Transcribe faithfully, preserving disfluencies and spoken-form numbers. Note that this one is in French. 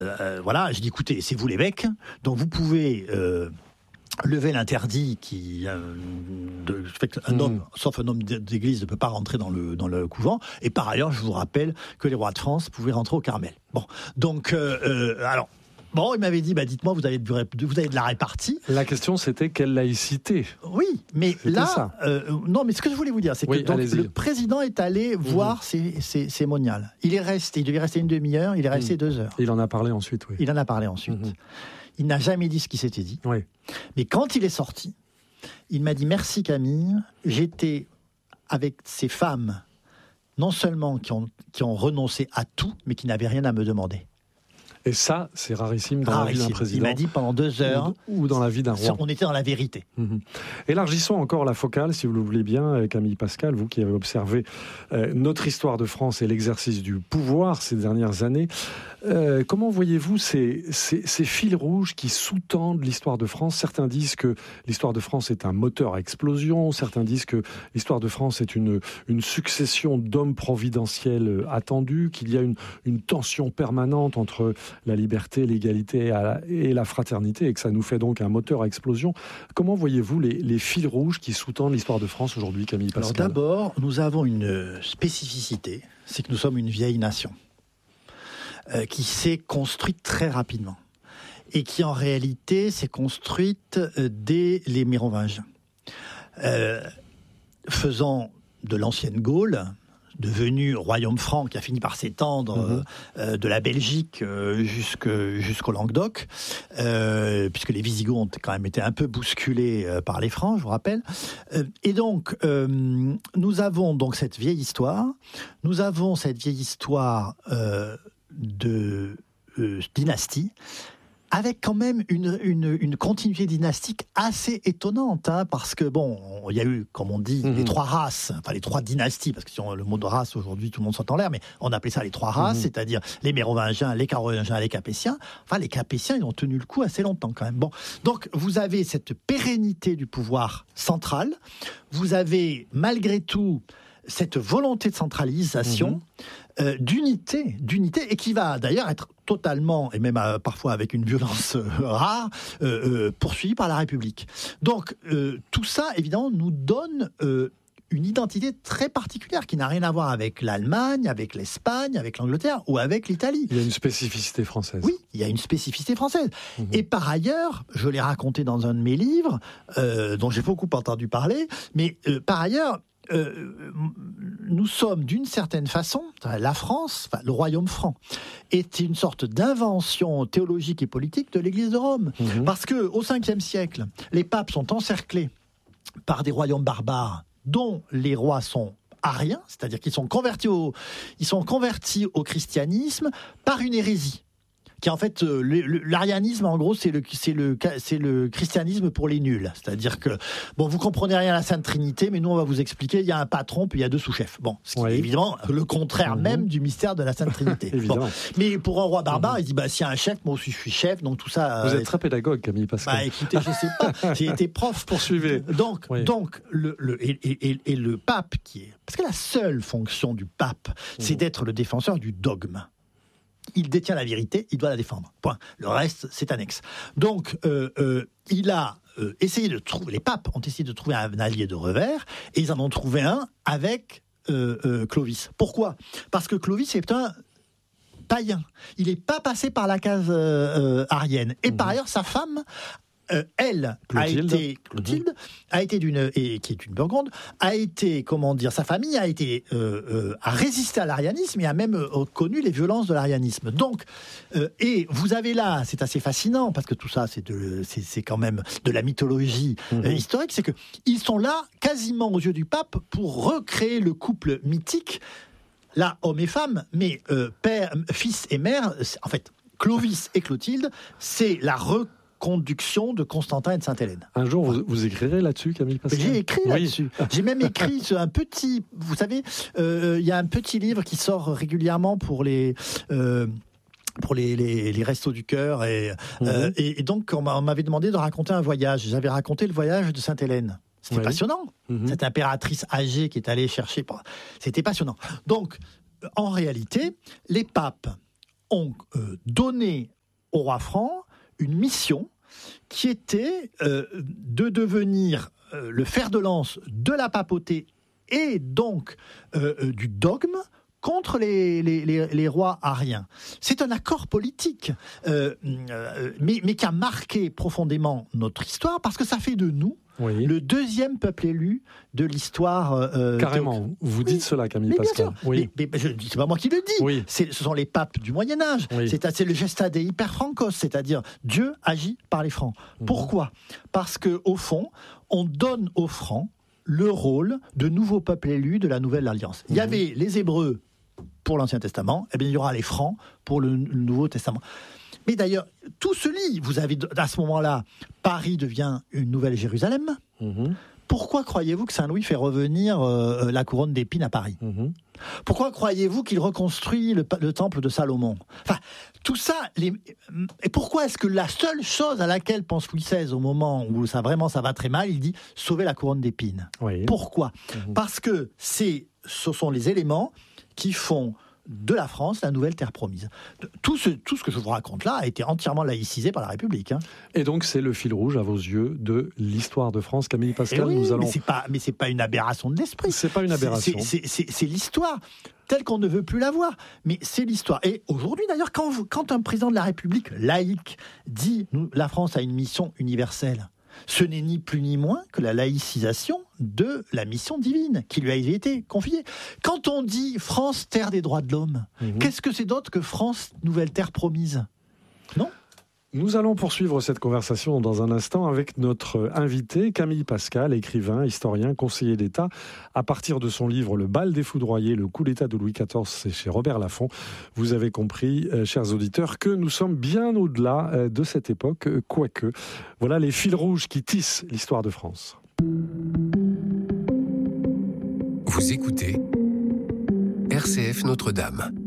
Euh, voilà, je dis écoutez, c'est vous l'évêque, donc vous pouvez euh, lever l'interdit qui euh, de, fait qu'un mmh. homme, sauf un homme d'église, ne peut pas rentrer dans le dans le couvent. Et par ailleurs, je vous rappelle que les rois de France pouvaient rentrer au Carmel. Bon, donc euh, euh, alors. Bon, il m'avait dit, bah, dites-moi, vous avez, du, vous avez de la répartie. La question, c'était quelle laïcité ? Oui, mais c'était là, euh, non, mais ce que je voulais vous dire, c'est que oui, donc, le président est allé mmh. voir ses, ses, ses moniales. Il est resté, il devait rester une demi-heure, il est resté mmh. deux heures. Il en a parlé ensuite, oui. Il en a parlé ensuite. Mmh. Il n'a jamais dit ce qui s'était dit. Oui. Mais quand il est sorti, il m'a dit, merci Camille, j'étais avec ces femmes, non seulement qui ont, qui ont renoncé à tout, mais qui n'avaient rien à me demander. Et ça, c'est rarissime dans rarissime. la vie d'un président. Il m'a dit pendant deux heures. Ou, ou dans la vie d'un roi. On était dans la vérité. Mmh. Élargissons encore la focale, si vous le voulez bien, Camille Pascal, vous qui avez observé euh, notre histoire de France et l'exercice du pouvoir ces dernières années. Euh, comment voyez-vous ces, ces, ces fils rouges qui sous-tendent l'histoire de France ? Certains disent que l'histoire de France est un moteur à explosion, certains disent que l'histoire de France est une, une succession d'hommes providentiels attendus, qu'il y a une, une tension permanente entre la liberté, l'égalité et la fraternité, et que ça nous fait donc un moteur à explosion. Comment voyez-vous les, les fils rouges qui sous-tendent l'histoire de France aujourd'hui, Camille Pascal ? Alors d'abord, nous avons une spécificité, c'est que nous sommes une vieille nation. Euh, qui s'est construite très rapidement et qui en réalité s'est construite euh, dès les Mérovingiens, euh, faisant de l'ancienne Gaule, devenu royaume franc qui a fini par s'étendre mmh. euh, de la Belgique euh, jusque, jusqu'au Languedoc, euh, puisque les Visigoths ont quand même été un peu bousculés euh, par les Francs, je vous rappelle. Euh, et donc, euh, nous avons donc cette vieille histoire, nous avons cette vieille histoire euh, de euh, dynastie, avec quand même une, une, une continuité dynastique assez étonnante, hein, parce que, bon, il y a eu, comme on dit, mmh. les trois races, enfin les trois dynasties, parce que si on, le mot de race, aujourd'hui, tout le monde s'entend l'air, mais on appelait ça les trois races, mmh. c'est-à-dire les Mérovingiens, les Carolingiens, les Capétiens. Enfin, les Capétiens, ils ont tenu le coup assez longtemps, quand même. Bon, donc, vous avez cette pérennité du pouvoir central, vous avez, malgré tout, cette volonté de centralisation, mmh. euh, d'unité, d'unité, et qui va d'ailleurs être totalement, et même euh, parfois avec une violence euh, rare, euh, euh, poursuivie par la République. Donc, euh, tout ça, évidemment, nous donne euh, une identité très particulière qui n'a rien à voir avec l'Allemagne, avec l'Espagne, avec l'Angleterre ou avec l'Italie. Il y a une spécificité française. Oui, il y a une spécificité française. Mmh. Et par ailleurs, je l'ai raconté dans un de mes livres, euh, dont j'ai beaucoup entendu parler, mais euh, par ailleurs, Euh, nous sommes d'une certaine façon, la France, enfin, le royaume franc, est une sorte d'invention théologique et politique de l'Église de Rome. Mmh. Parce qu'au cinquième siècle, les papes sont encerclés par des royaumes barbares dont les rois sont ariens, c'est-à-dire qu'ils sont convertis au, ils sont convertis au christianisme par une hérésie. Qui en fait, euh, le, le, l'arianisme, en gros, c'est le, c'est, le, c'est le christianisme pour les nuls. C'est-à-dire que, bon, vous comprenez rien à la Sainte Trinité, mais nous, on va vous expliquer, il y a un patron, puis il y a deux sous-chefs. Bon, ce qui oui. est évidemment le contraire mmh. même du mystère de la Sainte Trinité. Évidemment. Bon. Mais pour un roi barbare, mmh. il dit, bah, s'il y a un chef, moi aussi je suis chef, donc tout ça... Vous euh, êtes très pédagogue, Camille Pascal. Bah, écoutez, je sais pas, j'ai été prof. Poursuivez. Donc, oui. donc le, le, et, et, et le pape qui est... Parce que la seule fonction du pape, mmh. c'est d'être le défenseur du dogme. Il détient la vérité, il doit la défendre. Point. Le reste, c'est annexe. Donc, euh, euh, il a euh, essayé de trouver... Les papes ont essayé de trouver un allié de revers, et ils en ont trouvé un avec euh, euh, Clovis. Pourquoi ? Parce que Clovis est un païen. Il n'est pas passé par la case euh, euh, arienne. Et mmh. par ailleurs, sa femme... Euh, elle Clotilde. a été Clotilde mmh. a été d'une et qui est une Burgonde a été comment dire sa famille a été euh, euh, a résisté à l'arianisme et a même euh, connu les violences de l'arianisme. Donc euh, et vous avez là, c'est assez fascinant parce que tout ça c'est de c'est, c'est quand même de la mythologie mmh. euh, historique, c'est que ils sont là quasiment aux yeux du pape pour recréer le couple mythique, là homme et femme, mais euh, père, fils et mère. En fait, Clovis et Clotilde, c'est la re conduction de Constantin et de Sainte-Hélène. Un jour, vous, vous écrirez là-dessus, Camille Pascal ? J'ai écrit oui. là-dessus. J'ai même écrit un petit... Vous savez, euh, il y a un petit livre qui sort régulièrement pour les... Euh, pour les, les, les restos du cœur. Et, mmh. euh, et, et donc, on, on m'avait demandé de raconter un voyage. J'avais raconté le voyage de Sainte-Hélène. C'était oui. passionnant. Mmh. Cette impératrice âgée qui est allée chercher... C'était passionnant. Donc, en réalité, les papes ont euh, donné au roi franc une mission qui était euh, de devenir euh, le fer de lance de la papauté et donc euh, euh, du dogme contre les, les, les, les rois ariens. C'est un accord politique, euh, euh, mais, mais qui a marqué profondément notre histoire, parce que ça fait de nous oui. le deuxième peuple élu de l'histoire. Euh, Carrément, théo... vous dites oui. cela, Camille Pascal. Oui. Mais, mais, mais c'est pas moi qui le dis, oui. c'est, ce sont les papes du Moyen-Âge. Oui. C'est, c'est le gesta dei per francos, c'est-à-dire Dieu agit par les Francs. Mmh. Pourquoi ? Parce qu'au fond, on donne aux Francs le rôle de nouveau peuple élu de la Nouvelle Alliance. Mmh. Il y avait les Hébreux pour l'Ancien Testament, eh bien, il y aura les Francs pour le, le Nouveau Testament. Mais d'ailleurs, tout se lie. Vous avez, à ce moment-là, Paris devient une nouvelle Jérusalem. Mmh. Pourquoi croyez-vous que Saint-Louis fait revenir euh, la couronne d'épines à Paris ? Mmh. Pourquoi croyez-vous qu'il reconstruit le, le temple de Salomon ? Enfin, tout ça... Les... Et pourquoi est-ce que la seule chose à laquelle pense Louis seize au moment où ça, vraiment ça va très mal, il dit « sauver la couronne d'épines oui. ». Pourquoi ? Mmh. Parce que c'est, ce sont les éléments qui font de la France la nouvelle terre promise. Tout ce, tout ce que je vous raconte là a été entièrement laïcisé par la République. Hein. Et donc c'est le fil rouge à vos yeux de l'histoire de France, Camille Pascal. Oui, nous allons... mais c'est pas, mais c'est pas une aberration de l'esprit. C'est pas une aberration. C'est, c'est, c'est, c'est l'histoire telle qu'on ne veut plus la voir. Mais c'est l'histoire. Et aujourd'hui d'ailleurs, quand, vous, quand un président de la République laïque dit nous, la France a une mission universelle, ce n'est ni plus ni moins que la laïcisation de la mission divine qui lui a été confiée. Quand on dit France, terre des droits de l'homme, mmh. qu'est-ce que c'est d'autre que France, nouvelle terre promise ? Non ? Nous allons poursuivre cette conversation dans un instant avec notre invité, Camille Pascal, écrivain, historien, conseiller d'État. À partir de son livre « Le bal des foudroyés, le coup d'État de Louis quatorze », c'est chez Robert Laffont. Vous avez compris, euh, chers auditeurs, que nous sommes bien au-delà euh, de cette époque, euh, quoique. Voilà les fils rouges qui tissent l'histoire de France. Vous écoutez R C F Notre-Dame.